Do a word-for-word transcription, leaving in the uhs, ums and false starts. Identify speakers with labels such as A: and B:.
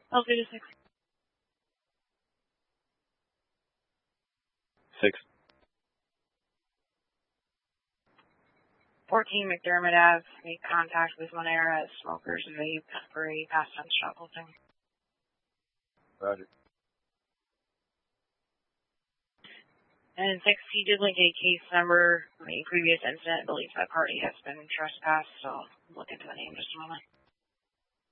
A: L two six.
B: Six.
A: fourteen McDermott Ave, made contact with Monera as smokers vape for a pastime shoplifting.
B: Roger.
A: And six, he did link a case number. The previous incident believes that party has been trespassed, so look into the name just a moment.